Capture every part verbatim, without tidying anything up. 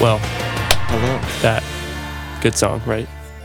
Well, Hello. that good song, right?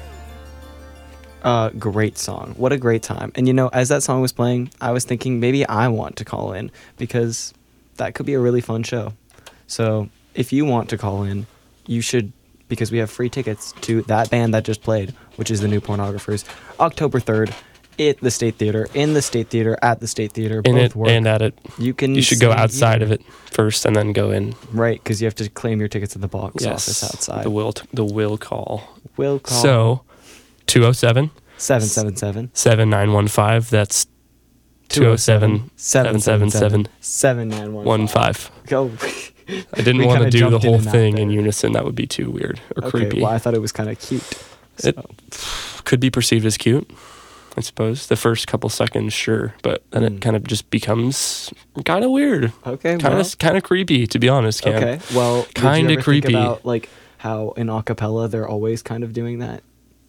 Uh, great song. What a great time. And you know, as that song was playing, I was thinking maybe I want to call in because that could be a really fun show. So if you want to call in, you should, because we have free tickets to that band that just played, which is the New Pornographers, October third at the State Theater, in the State Theater, at the State Theater, In both it work. and at it. You can. You should go see outside either. of it first and then go in. Right, because you have to claim your tickets at the box Yes, office outside. the will t- the will call. Will call. So, two oh seven, seven seven seven, seven nine one five. That's two oh seven, seven seven seven, seven nine one one five. Go. I didn't We want to kinda do the jumped in whole and out thing in there. unison. That would be too weird or Okay, creepy. well, I thought it was kind of cute. So. It could be perceived as cute, I suppose. The first couple seconds, sure, but then Mm. it kind of just becomes kind of weird. Okay, Kind well, of kind of creepy, to be honest, Cam. okay. Well, did you Kinda ever creepy. Think about like how in acapella they're always kind of doing that,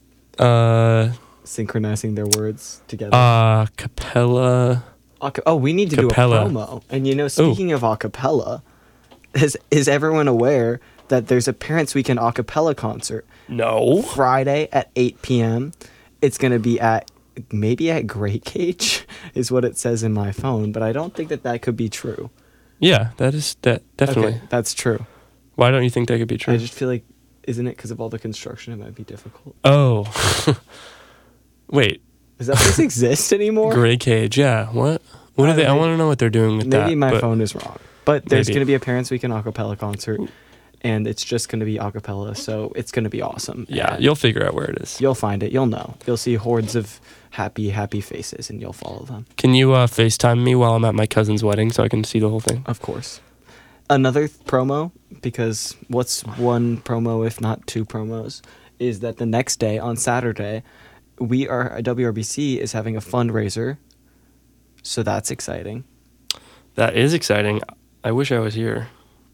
Uh, synchronizing their words together. uh, Capella. Aca- oh, we need to Capella. do a promo. And you know, speaking of acapella, is is everyone aware that there's a Parents Weekend acapella concert No. Friday at eight p.m. It's going to be at maybe at Great Cage is what it says in my phone, but I don't think that that could be true. Yeah, that is that definitely. Okay, that's true. Why don't you think that could be true? I just feel like, isn't it because of all the construction it might be difficult? Oh. Wait. Does that place exist anymore? Gray Cage. Yeah. What? What I are they? I think- want to know what they're doing with that. Maybe my but- phone is wrong. But there's Maybe. going to be a Parents Weekend acapella concert, and it's just going to be acapella, so it's going to be awesome. Yeah, And you'll figure out where it is. you'll find it. You'll know. You'll see hordes of happy, happy faces, and you'll follow them. Can you uh, FaceTime me while I'm at my cousin's wedding so I can see the whole thing? Of course. Another th- promo, because what's one promo if not two promos, is that the next day on Saturday, we are W R B C is having a fundraiser, so that's exciting. That is exciting. I wish I was here.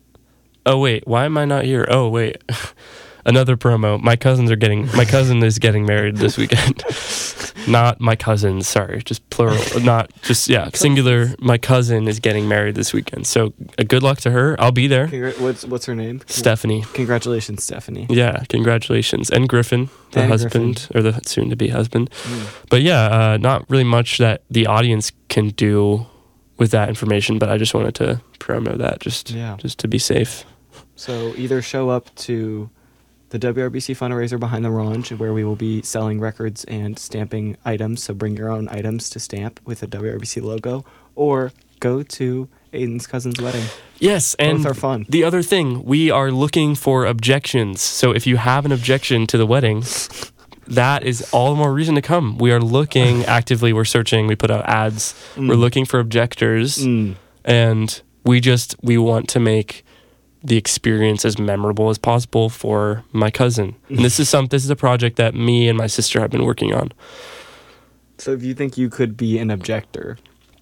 Oh wait, why am I not here? Oh wait, another promo. My cousins are getting. My cousin is getting married this weekend. Not my cousins. Sorry, just plural. Not just yeah, singular. My cousin is getting married this weekend. So uh, good luck to her. I'll be there. Congra- what's what's her name? Stephanie. Congratulations, Stephanie. Yeah, congratulations. And Griffin, the And husband, or the soon-to-be husband. Mm. But yeah, uh, not really much that the audience can do with that information, but I just wanted to promo that just, Yeah. just to be safe. So either show up to the W R B C fundraiser behind the Range, where we will be selling records and stamping items, so bring your own items to stamp with a W R B C logo, or go to Aiden's cousin's wedding. Yes, and Both are fun. the other thing, we are looking for objections. So if you have an objection to the wedding, that is all the more reason to come. We are looking actively, we're searching, we put out ads, we're looking for objectors, Mm. and we just, we want to make the experience as memorable as possible for my cousin. And this is some, this is a project that me and my sister have been working on. So if you think you could be an objector,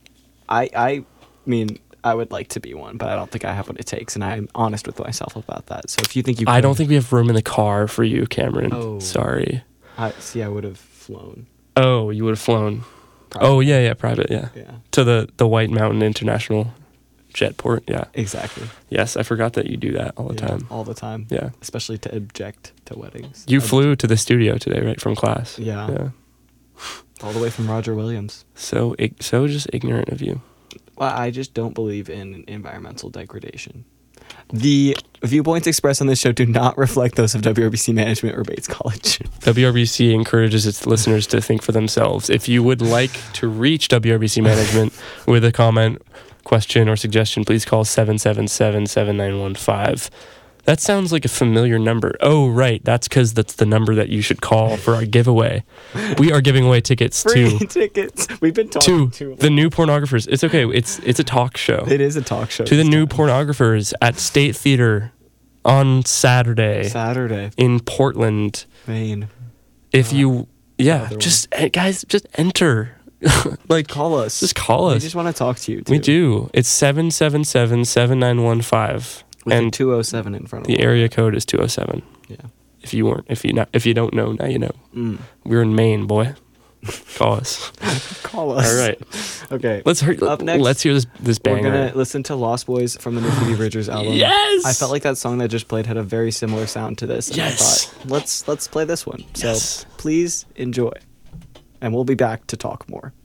I I mean I would like to be one, but I don't think I have what it takes, and I'm honest with myself about that. So if you think you, could, I don't think we have room in the car for you, Cameron. Oh. Sorry. I see. I would have flown. Oh, you would have flown. Private. Oh, yeah, yeah, private, yeah. Yeah. To the, the White Mountain International Jetport, yeah. Exactly. Yes, I forgot that you do that all the Yeah, time. all the time. Yeah. Especially to object to weddings. You Ob- flew to the studio today, right, from class? Yeah. Yeah. all the way from Roger Williams. So, ig- so just ignorant of you. Well, I just don't believe in environmental degradation. The viewpoints expressed on this show do not reflect those of W R B C management or Bates College. W R B C encourages its listeners to think for themselves. If you would like to reach W R B C management with a comment, question, or suggestion, please call seven seven seven, seven nine one five. That sounds like a familiar number. Oh, right. That's because that's the number that you should call for our giveaway. We are giving away tickets Free to tickets. We've been talking to too the long. New Pornographers. It's okay. It's it's a talk show. It is a talk show. To the this New time. Pornographers at State Theater on Saturday Saturday, in Portland. Maine. If Uh, you, yeah, other one. just eh, guys, just enter. Like, Call us. just call We us. just want to talk to you. Too. We do. It's seven seven seven, seven nine one five, With and a two oh seven in front of the it. area code is two oh seven. Yeah. If you weren't, if you not, if you don't know, now you know. Mm. We're in Maine, boy. Call us. Call us. All right. Okay. Let's hurry. Up next, Let's hear this this we're banger. gonna listen to Lost Boys from the new Phoebe Bridgers album. Yes! I felt like that song that just played had a very similar sound to this. And Yes. I thought, let's let's play this one. Yes. So please enjoy, and we'll be back to talk more.